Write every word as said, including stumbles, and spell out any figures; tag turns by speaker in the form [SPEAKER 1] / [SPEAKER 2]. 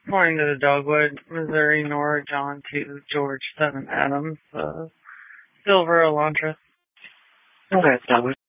[SPEAKER 1] Flying to the Dogwood, Missouri, Nora, John two, George seven, Adams, uh, Silver, Elantra.
[SPEAKER 2] Okay, Dogwood.